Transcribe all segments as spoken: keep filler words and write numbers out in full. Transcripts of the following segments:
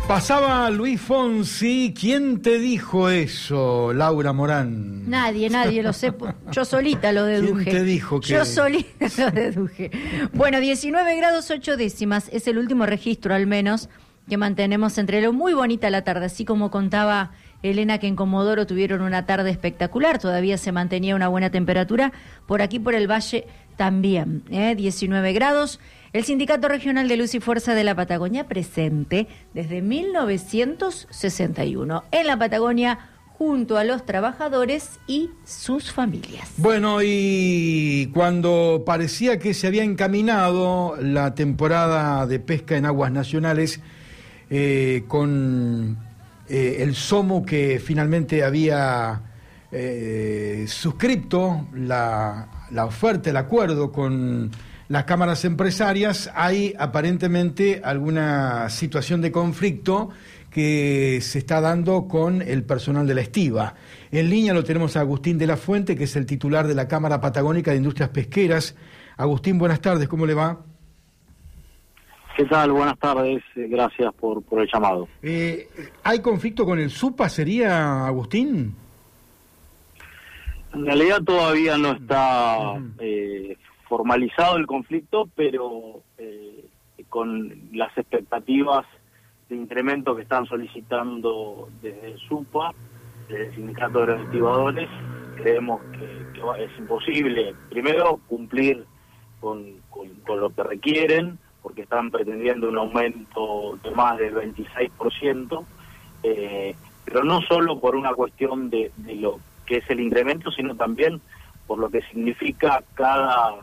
Pasaba Luis Fonsi. ¿Quién te dijo eso, Laura Morán? Nadie, nadie lo sé. Yo solita lo deduje. ¿Quién te dijo que...? Yo solita lo deduje. Bueno, diecinueve grados ocho décimas. Es el último registro, al menos, que mantenemos entre lo muy bonita la tarde. Así como contaba Elena que en Comodoro tuvieron una tarde espectacular. Todavía se mantenía una buena temperatura. Por aquí, por el valle, también. ¿eh? diecinueve grados. El Sindicato Regional de Luz y Fuerza de la Patagonia presente desde mil novecientos sesenta y uno en la Patagonia junto a los trabajadores y sus familias. Bueno, y cuando parecía que se había encaminado la temporada de pesca en aguas nacionales eh, con eh, el SOMO que finalmente había eh, suscripto la, la oferta, el acuerdo con las cámaras empresarias, hay aparentemente alguna situación de conflicto que se está dando con el personal de la estiba. En línea lo tenemos a Agustín de la Fuente, que es el titular de la Cámara Patagónica de Industrias Pesqueras. Agustín, buenas tardes, ¿cómo le va? ¿Qué tal? Buenas tardes, gracias por, por el llamado. Eh, ¿Hay conflicto con el SUPA, sería, Agustín? En realidad todavía no está uh-huh. eh, formalizado el conflicto, pero eh, con las expectativas de incremento que están solicitando desde el SUPA, desde el Sindicato de los Estibadores, creemos que, que es imposible, primero, cumplir con, con, con lo que requieren, porque están pretendiendo un aumento de más del veintiséis por ciento, eh, pero no solo por una cuestión de, de lo que es el incremento, sino también por lo que significa cada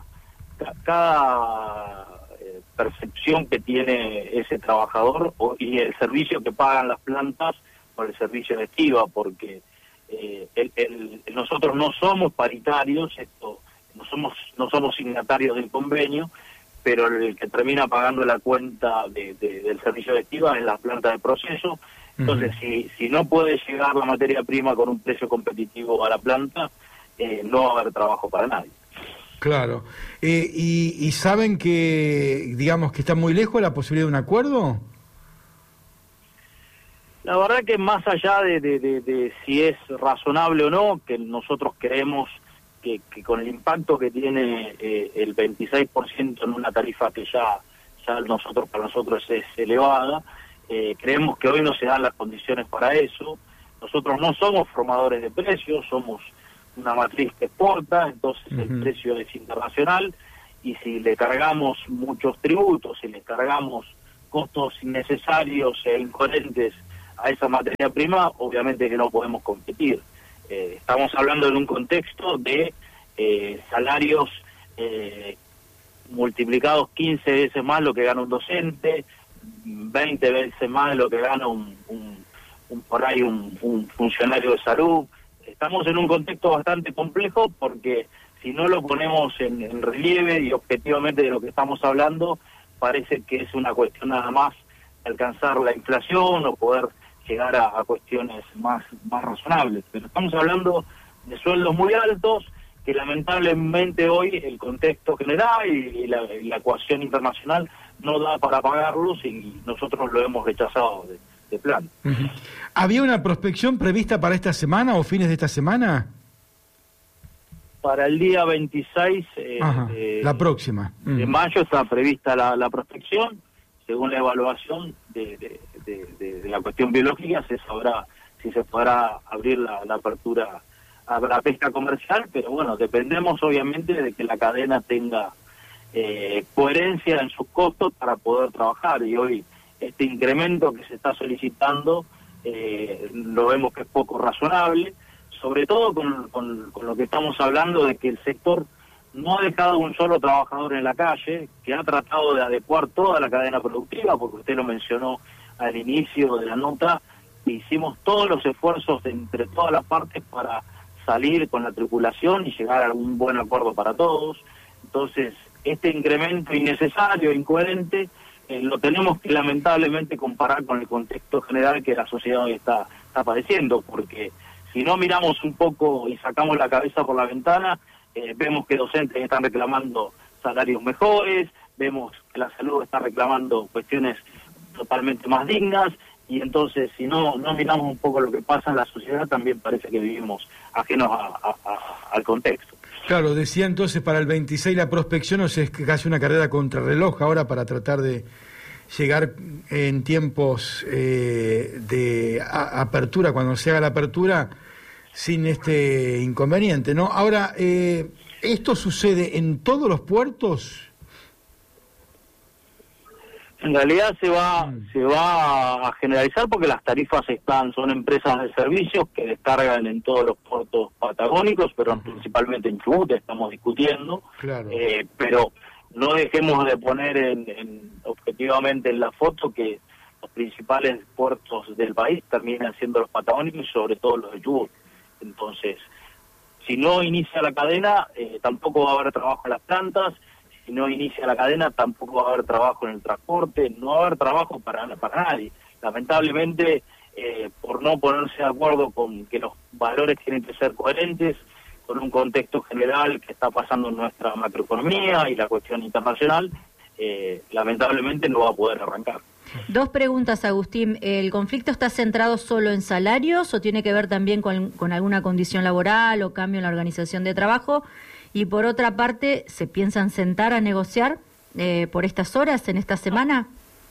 cada eh, percepción que tiene ese trabajador o, y el servicio que pagan las plantas por el servicio de estiva, porque eh, el, el, nosotros no somos paritarios, esto no somos no somos signatarios del convenio, pero el que termina pagando la cuenta de, de, del servicio de estiva es la planta de proceso. Entonces, uh-huh. si, si no puede llegar la materia prima con un precio competitivo a la planta, eh, no va a haber trabajo para nadie. Claro. Eh, y, ¿Y saben que, digamos, que está muy lejos la posibilidad de un acuerdo? La verdad que más allá de, de, de, de si es razonable o no, que nosotros creemos que, que con el impacto que tiene eh, el veintiséis por ciento en una tarifa que ya, ya nosotros para nosotros es elevada, eh, creemos que hoy no se dan las condiciones para eso. Nosotros no somos formadores de precios, somos una matriz que exporta, entonces uh-huh. el precio es internacional, y si le cargamos muchos tributos, si le cargamos costos innecesarios e incoherentes a esa materia prima, obviamente que no podemos competir. Eh, estamos hablando en un contexto de eh, salarios eh, multiplicados quince veces más lo que gana un docente, veinte veces más lo que gana un, un, un por ahí un, un funcionario de salud. Estamos en un contexto bastante complejo porque si no lo ponemos en, en relieve y objetivamente de lo que estamos hablando, parece que es una cuestión nada más de alcanzar la inflación o poder llegar a, a cuestiones más, más razonables. Pero estamos hablando de sueldos muy altos que lamentablemente hoy el contexto general y, y, la, y la ecuación internacional no da para pagarlos y nosotros lo hemos rechazado de, de plan. Uh-huh. ¿Había una prospección prevista para esta semana o fines de esta semana? Para el día veintiséis eh, Ajá, de, la próxima. Uh-huh. de mayo está prevista la, la prospección. Según la evaluación de, de, de, de, de la cuestión biológica, se sabrá si se podrá abrir la, la apertura a la pesca comercial, pero bueno, dependemos obviamente de que la cadena tenga eh, coherencia en sus costos para poder trabajar, y hoy este incremento que se está solicitando eh, lo vemos que es poco razonable, sobre todo con, con, con lo que estamos hablando de que el sector no ha dejado un solo trabajador en la calle, que ha tratado de adecuar toda la cadena productiva, porque usted lo mencionó al inicio de la nota, hicimos todos los esfuerzos de, entre todas las partes para salir con la tripulación y llegar a un buen acuerdo para todos. Entonces, este incremento innecesario, incoherente, eh, lo tenemos que lamentablemente comparar con el contexto general que la sociedad hoy está, está padeciendo, porque si no miramos un poco y sacamos la cabeza por la ventana, eh, vemos que docentes están reclamando salarios mejores, vemos que la salud está reclamando cuestiones totalmente más dignas, y entonces si no no miramos un poco lo que pasa en la sociedad, también parece que vivimos ajenos a, a, a, al contexto. Claro, decía entonces para el veintiséis la prospección, o sea, es casi una carrera contrarreloj ahora para tratar de llegar en tiempos eh, de a, apertura, cuando se haga la apertura, sin este inconveniente, ¿no? Ahora, eh, ¿esto sucede en todos los puertos? En realidad se va Mm. se va a generalizar porque las tarifas están son empresas de servicios que descargan en todos los puertos patagónicos, pero Ujú. principalmente en Chubut estamos discutiendo. Claro. Eh, pero no dejemos de poner en, en, objetivamente en la foto que los principales puertos del país terminan siendo los patagónicos y sobre todo los de Chubut. Entonces, si no inicia la cadena, eh, tampoco va a haber trabajo en las plantas. Si no inicia la cadena, tampoco va a haber trabajo en el transporte, no va a haber trabajo para, para nadie. Lamentablemente, eh, por no ponerse de acuerdo con que los valores tienen que ser coherentes, con un contexto general que está pasando en nuestra macroeconomía y la cuestión internacional, eh, lamentablemente no va a poder arrancar. Dos preguntas, Agustín. ¿El conflicto está centrado solo en salarios o tiene que ver también con, con alguna condición laboral o cambio en la organización de trabajo? Y por otra parte, ¿se piensan sentar a negociar eh, por estas horas, en esta semana?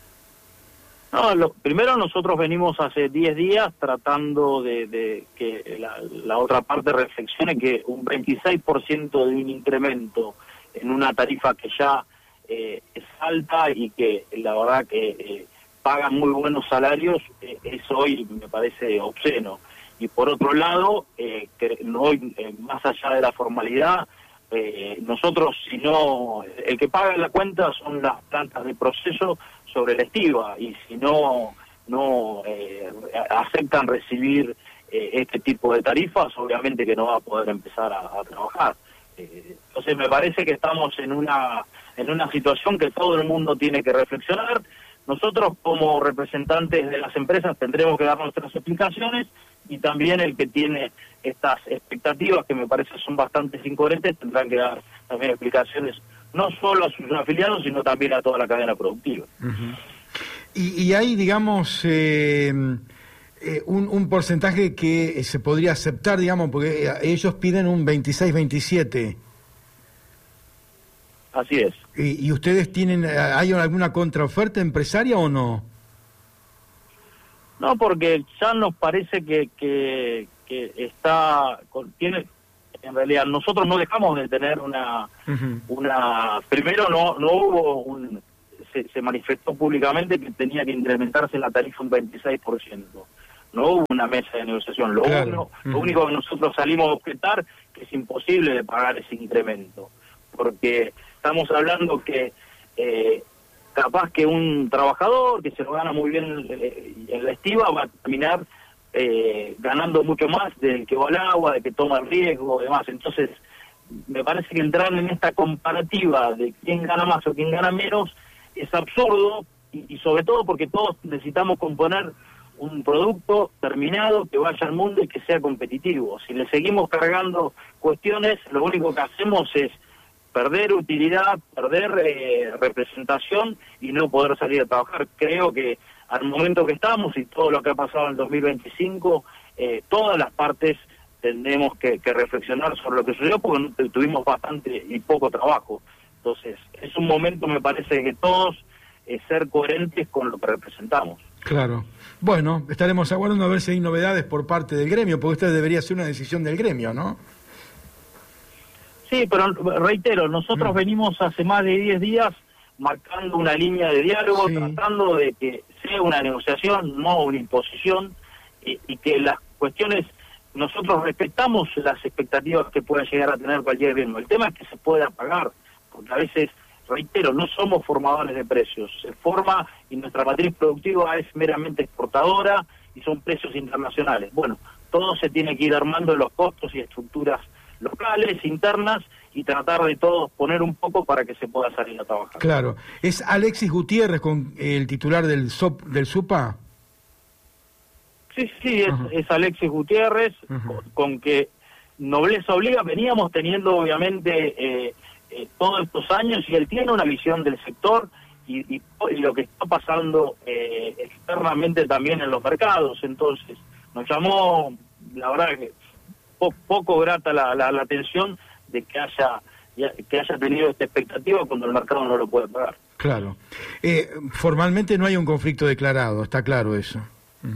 No, lo, primero nosotros venimos hace diez días tratando de, de que la, la otra parte reflexione que un veintiséis por ciento de un incremento en una tarifa que ya eh, es alta y que la verdad que eh, pagan muy buenos salarios, eh, eso hoy me parece obsceno. Y por otro lado, eh, que hoy, eh, más allá de la formalidad, Eh, nosotros, si no, el que paga la cuenta son las plantas de proceso sobre la estiba, y si no no eh, aceptan recibir eh, este tipo de tarifas, obviamente que no va a poder empezar a, a trabajar. Eh, entonces me parece que estamos en una en una situación que todo el mundo tiene que reflexionar. Nosotros como representantes de las empresas tendremos que dar nuestras explicaciones, y también el que tiene estas expectativas, que me parece son bastante incoherentes, tendrán que dar también explicaciones no solo a sus afiliados, sino también a toda la cadena productiva. Uh-huh. Y, y hay, digamos, eh, eh, un, un porcentaje que se podría aceptar, digamos, porque ellos piden un veintiséis veintisiete. Así es. ¿Y, y ustedes tienen, hay alguna contraoferta empresaria o no? No, porque ya nos parece que, que, que está, tiene, en realidad nosotros no dejamos de tener una, uh-huh. una primero no no hubo, un, se, se manifestó públicamente que tenía que incrementarse la tarifa un veintiséis por ciento. No hubo una mesa de negociación, lo, claro. uno, uh-huh. lo único que nosotros salimos a objetar que es imposible de pagar ese incremento, porque estamos hablando que eh, capaz que un trabajador que se lo gana muy bien en la estiva va a terminar eh, ganando mucho más del que va al agua, de que toma el riesgo y demás. Entonces, me parece que entrar en esta comparativa de quién gana más o quién gana menos es absurdo, y, y sobre todo porque todos necesitamos componer un producto terminado que vaya al mundo y que sea competitivo. Si le seguimos cargando cuestiones, lo único que hacemos es perder utilidad, perder eh, representación y no poder salir a trabajar. Creo que al momento que estamos y todo lo que ha pasado en el dos mil veinticinco, eh, todas las partes tendremos que, que reflexionar sobre lo que sucedió, porque tuvimos bastante y poco trabajo. Entonces, es un momento, me parece, que todos eh, ser coherentes con lo que representamos. Claro. Bueno, estaremos aguardando a ver si hay novedades por parte del gremio, porque esta debería ser una decisión del gremio, ¿no? Sí, pero reitero, nosotros mm. venimos hace más de diez días marcando una línea de diálogo, sí. tratando de que sea una negociación, no una imposición, y, y que las cuestiones, nosotros respetamos las expectativas que pueda llegar a tener cualquier gremio. El tema es que se pueda pagar, porque a veces, reitero, no somos formadores de precios, se forma y nuestra matriz productiva es meramente exportadora y son precios internacionales. Bueno, todo se tiene que ir armando en los costos y estructuras locales, internas, y tratar de todos poner un poco para que se pueda salir a trabajar. Claro. ¿Es Alexis Gutiérrez con el titular del S O P, del SUPA? Sí, sí, es, uh-huh. es Alexis Gutiérrez, uh-huh. con, con que nobleza obliga. Veníamos teniendo, obviamente, eh, eh, todos estos años, y él tiene una visión del sector y, y, y lo que está pasando eh, externamente también en los mercados. Entonces, nos llamó, la verdad que po, poco grata la, la, la atención de que haya que haya tenido esta expectativa cuando el mercado no lo puede pagar. Claro. Eh, formalmente no hay un conflicto declarado, está claro eso. Mm.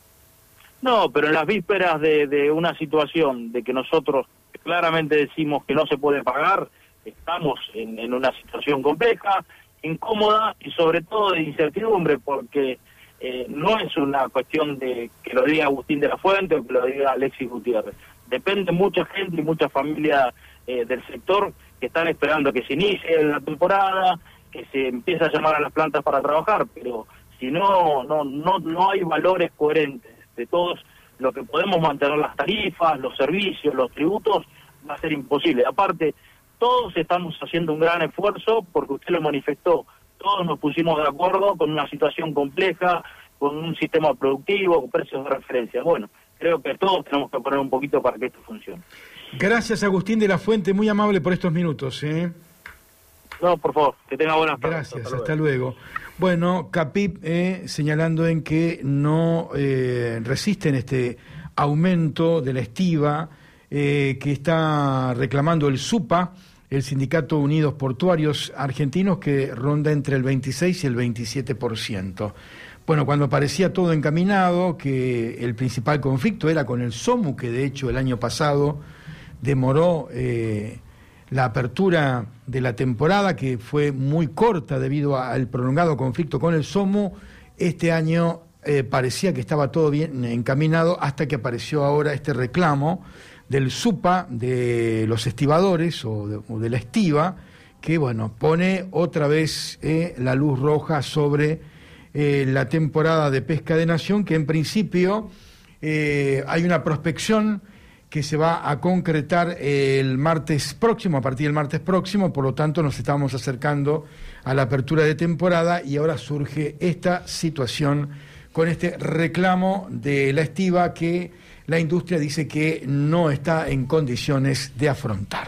No, pero en las vísperas de, de una situación de que nosotros claramente decimos que no se puede pagar, estamos en, en una situación compleja, incómoda y sobre todo de incertidumbre, porque eh, no es una cuestión de que lo diga Agustín de la Fuente o que lo diga Alexis Gutiérrez. Depende mucha gente y mucha familia eh, del sector que están esperando que se inicie la temporada, que se empiece a llamar a las plantas para trabajar, pero si no no no no hay valores coherentes de todos, lo que podemos mantener las tarifas, los servicios, los tributos, va a ser imposible. Aparte, todos estamos haciendo un gran esfuerzo, porque usted lo manifestó, todos nos pusimos de acuerdo con una situación compleja, con un sistema productivo, con precios de referencia. Bueno, creo que todos tenemos que poner un poquito para que esto funcione. Gracias, Agustín de la Fuente, muy amable por estos minutos. ¿eh? No, por favor, que tenga buenas tardes. Gracias, hasta, hasta luego. luego. Bueno, Capip eh, señalando en que no eh, resisten este aumento de la estiba eh, que está reclamando el SUPA, el Sindicato Unidos Portuarios Argentinos, que ronda entre el veintiséis y el veintisiete por ciento. Bueno, cuando parecía todo encaminado, que el principal conflicto era con el SOMU, que de hecho el año pasado demoró eh, la apertura de la temporada, que fue muy corta debido al prolongado conflicto con el SOMU, este año eh, parecía que estaba todo bien encaminado hasta que apareció ahora este reclamo del SUPA, de los estibadores o de, o de la estiva, que bueno, pone otra vez eh, la luz roja sobre eh, la temporada de pesca de nación, que en principio eh, hay una prospección que se va a concretar el martes próximo, a partir del martes próximo, por lo tanto nos estamos acercando a la apertura de temporada y ahora surge esta situación con este reclamo de la estiva que la industria dice que no está en condiciones de afrontar.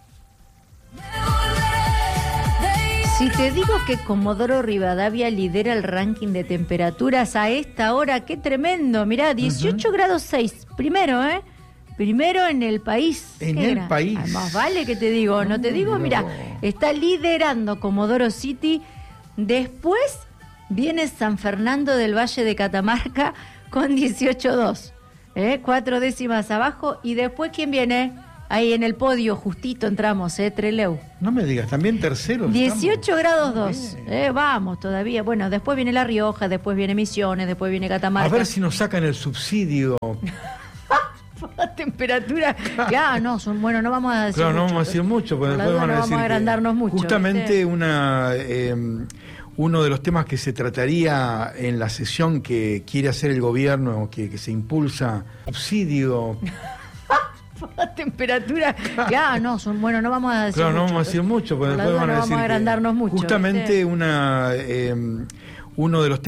Si te digo que Comodoro Rivadavia lidera el ranking de temperaturas a esta hora, qué tremendo, mirá, dieciocho uh-huh. grados seis, primero, ¿eh? Primero en el país. En el gran... país. Ay, más vale que te digo, no te digo, mira, está liderando Comodoro City. Después viene San Fernando del Valle de Catamarca con dieciocho dos, ¿eh? Cuatro décimas abajo. Y después, ¿quién viene? Ahí en el podio, justito entramos, ¿eh? Trelew. No me digas, también tercero. dieciocho grados dos, eh, vamos todavía. Bueno, después viene La Rioja, después viene Misiones, después viene Catamarca. A ver si nos sacan el subsidio. La temperatura, claro, no, son, bueno, no vamos a decir claro, mucho. no vamos a decir mucho, porque después van a no decir vamos a agrandarnos mucho. Justamente ¿viste? una eh, uno de los temas que se trataría en la sesión que quiere hacer el gobierno, que, que se impulsa, subsidio. La temperatura, claro, no, son, bueno, no vamos a decir claro, mucho. no vamos a decir mucho, porque después van a no decir vamos a agrandarnos mucho. Justamente ¿viste? una eh, uno de los